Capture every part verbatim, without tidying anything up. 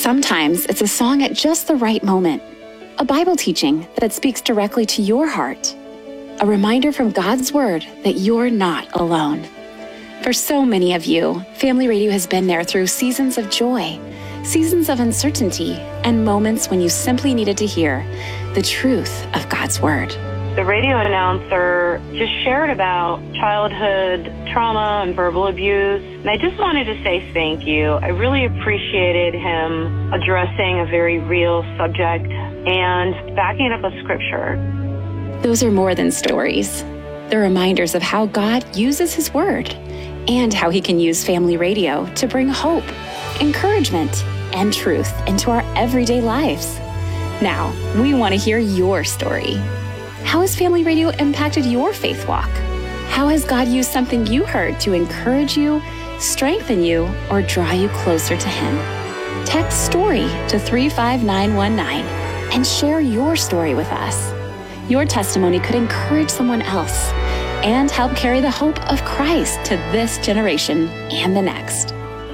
Sometimes it's a song at just the right moment, a Bible teaching that speaks directly to your heart, a reminder from God's Word that you're not alone. For so many of you, Family Radio has been there through seasons of joy, seasons of uncertainty, and moments when you simply needed to hear the truth of God's Word. The radio announcer just shared about childhood trauma and verbal abuse, and I just wanted to say thank you. I really appreciated him addressing a very real subject and backing up a scripture. Those are more than stories. They're reminders of how God uses His Word and how He can use Family Radio to bring hope, encouragement, and truth into our everyday lives. Now, we want to hear your story. How has Family Radio impacted your faith walk? How has God used something you heard to encourage you, strengthen you, or draw you closer to Him? Text STORY to three five nine one nine and share your story with us. Your testimony could encourage someone else and help carry the hope of Christ to this generation and the next.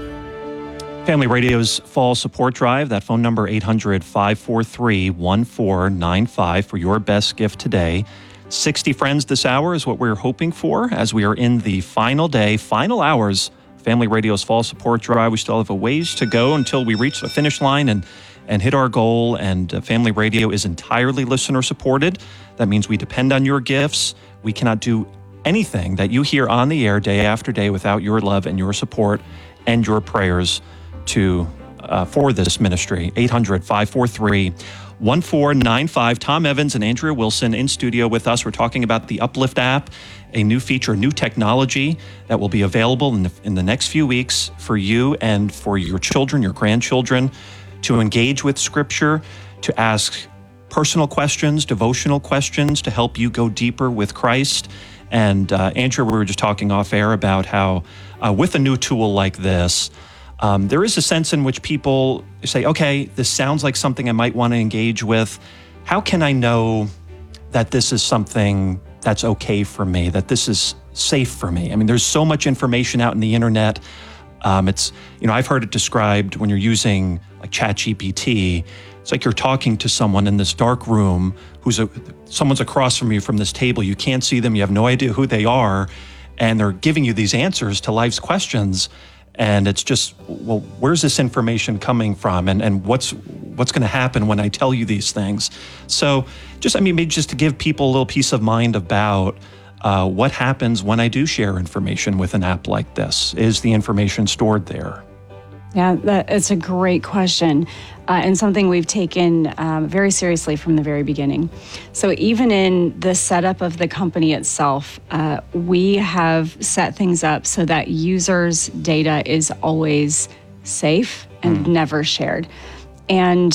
Family Radio's Fall Support Drive, that phone number eight hundred, five four three, one four nine five for your best gift today. sixty friends this hour is what we're hoping for as we are in the final day, final hours, Family Radio's Fall Support Drive. We still have a ways to go until we reach the finish line and, and hit our goal, and uh, Family Radio is entirely listener supported. That means we depend on your gifts. We cannot do anything that you hear on the air day after day without your love and your support and your prayers to uh, for this ministry. eight hundred, five four three, one four nine five. Tom Evans and Andrea Wilson in studio with us. We're talking about the Uplift app, a new feature, new technology that will be available in the, in the next few weeks for you and for your children, your grandchildren, to engage with Scripture, to ask personal questions, devotional questions, to help you go deeper with Christ. And uh, Andrea, we were just talking off air about how uh, with a new tool like this, Um, there is a sense in which people say, okay, this sounds like something I might want to engage with. How can I know that this is something that's okay for me, that this is safe for me? I mean, there's so much information out in the internet. Um, it's, you know, I've heard it described when you're using like ChatGPT. It's like you're talking to someone in this dark room who's a, someone's across from you from this table. You can't see them. You have no idea who they are. And they're giving you these answers to life's questions. And it's just, well, where's this information coming from? And, and what's what's going to happen when I tell you these things? So just, I mean, maybe just to give people a little peace of mind about uh, what happens when I do share information with an app like this. Is the information stored there? Yeah, that, it's a great question, uh, and something we've taken um, very seriously from the very beginning. So even in the setup of the company itself, uh, we have set things up so that users' data is always safe and mm. never shared. And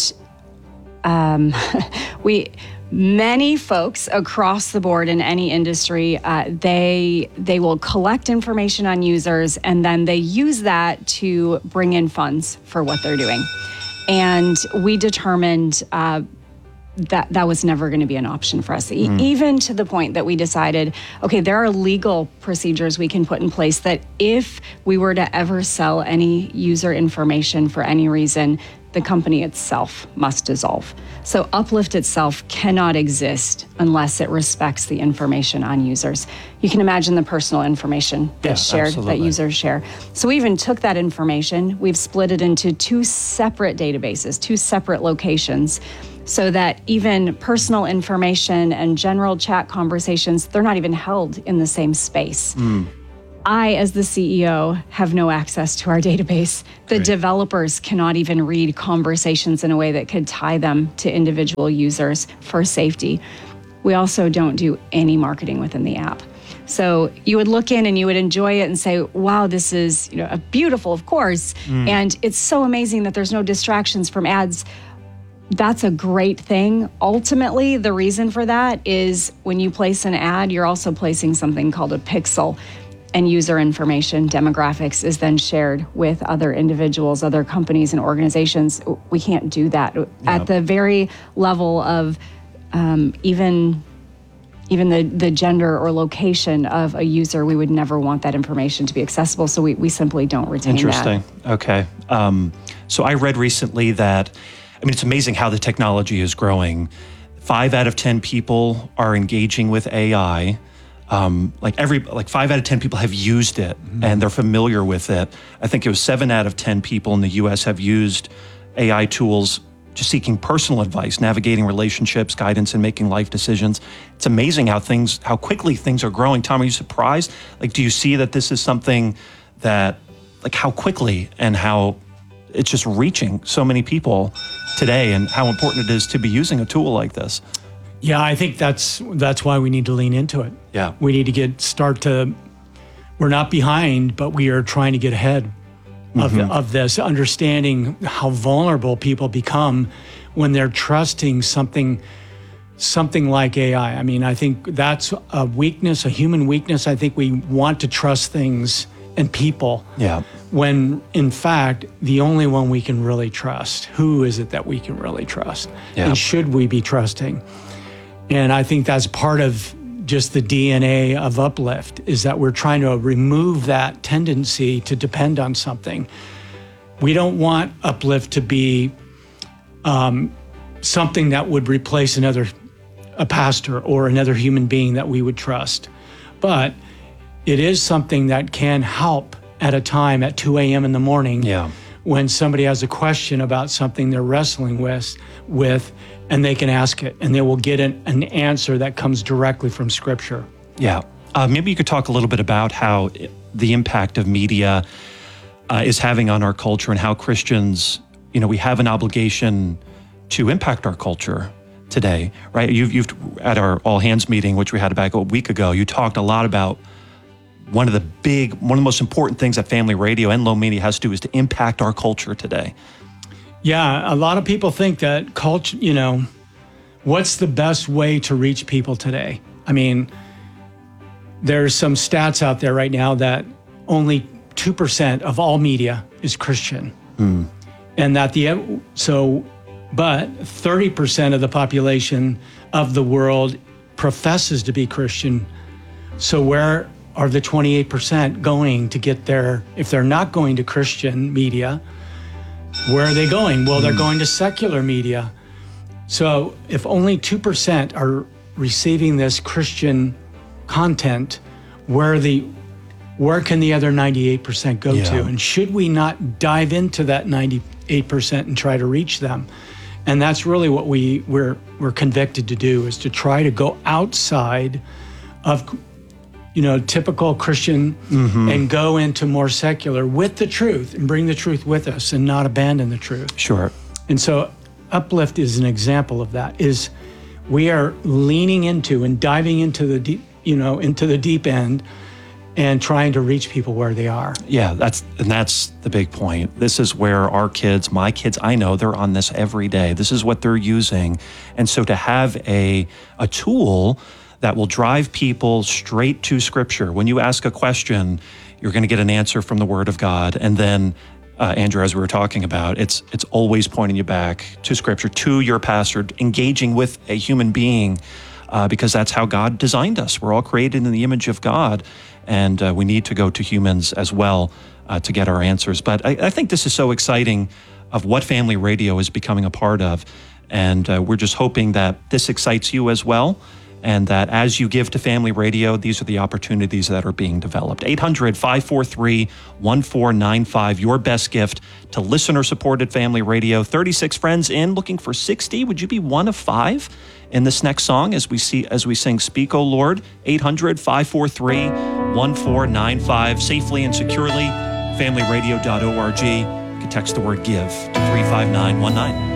um, we... Many folks across the board in any industry, uh, they they will collect information on users and then they use that to bring in funds for what they're doing. And we determined uh, that that was never going to be an option for us, mm. e- even to the point that we decided, okay, there are legal procedures we can put in place that if we were to ever sell any user information for any reason, the company itself must dissolve. So Uplift itself cannot exist unless it respects the information on users. You can imagine the personal information that's yeah, shared, absolutely. that users share. So we even took that information, we've split it into two separate databases, two separate locations, so that even personal information and general chat conversations, they're not even held in the same space. Mm. I, as the C E O, have no access to our database. The Great. developers cannot even read conversations in a way that could tie them to individual users for safety. We also don't do any marketing within the app. So you would look in and you would enjoy it and say, wow, this is, you know, a beautiful, of course. Mm. And it's so amazing that there's no distractions from ads. That's a great thing. Ultimately, the reason for that is when you place an ad, you're also placing something called a pixel. And user information, demographics, is then shared with other individuals, other companies and organizations. We can't do that. Yep. At the very level of um, even even the, the gender or location of a user, we would never want that information to be accessible, so we, we simply don't retain Interesting. that. Okay. Um, So I read recently that, I mean, it's amazing how the technology is growing. Five out of ten people are engaging with A I. Um, like every, like five out of ten people have used it mm-hmm. and they're familiar with it. I think it was seven out of ten people in the U S have used A I tools just seeking personal advice, navigating relationships, guidance, and making life decisions. It's amazing how things, how quickly things are growing. Tom, are you surprised? Like, do you see that this is something that, like how quickly and how it's just reaching so many people today, and how important it is to be using a tool like this? Yeah, I think that's that's why we need to lean into it. Yeah. We need to get start to, we're not behind, but we are trying to get ahead of, mm-hmm. of this, understanding how vulnerable people become when they're trusting something something like A I. I mean, I think that's a weakness, a human weakness. I think we want to trust things and people. Yeah. When in fact, the only one we can really trust, who is it that we can really trust? Yeah. And should we be trusting? And I think that's part of just the D N A of Uplift, is that we're trying to remove that tendency to depend on something. We don't want Uplift to be um, something that would replace another, a pastor or another human being that we would trust. But it is something that can help at a time at two a.m. in the morning yeah. when somebody has a question about something they're wrestling with, with and they can ask it, and they will get an, an answer that comes directly from Scripture. Yeah. Uh, maybe you could talk a little bit about how the impact of media uh, is having on our culture, and how Christians, you know, we have an obligation to impact our culture today, right? You've, you've at our all hands meeting, which we had back a week ago, you talked a lot about one of the big, one of the most important things that Family Radio and Lone Media has to do is to impact our culture today. Yeah, a lot of people think that culture, you know, what's the best way to reach people today? I mean, there's some stats out there right now that only two percent of all media is Christian. Mm. And that the, so, but thirty percent of the population of the world professes to be Christian. So where are the twenty-eight percent going to get their, if they're not going to Christian media, where are they going? Well, they're going to secular media. So if only two percent are receiving this Christian content, where are the, where can the other ninety-eight percent go yeah. to? And should we not dive into that ninety-eight percent and try to reach them? And that's really what we, we're, we're convicted to do, is to try to go outside of, you know, typical Christian mm-hmm. and go into more secular with the truth, and bring the truth with us and not abandon the truth. Sure. And so Uplift is an example of that, is we are leaning into and diving into the deep, you know, into the deep end and trying to reach people where they are. Yeah, that's and that's the big point. This is where our kids, my kids, I know they're on this every day. This is what they're using. And so to have a a tool that will drive people straight to Scripture. When you ask a question, you're going to get an answer from the Word of God. And then, uh, Andrew, as we were talking about, it's it's always pointing you back to Scripture, to your pastor, engaging with a human being, uh, because that's how God designed us. We're all created in the image of God, and uh, we need to go to humans as well uh, to get our answers. But I, I think this is so exciting of what Family Radio is becoming a part of, and uh, we're just hoping that this excites you as well, and that as you give to Family Radio, these are the opportunities that are being developed. eight hundred, five four three, one four nine five, your best gift to listener-supported Family Radio. thirty-six friends in, looking for sixty. Would you be one of five in this next song as we see as we sing Speak, O Lord? eight hundred, five four three, one four nine five. Safely and securely, family radio dot org. You can text the word GIVE to three five nine one nine.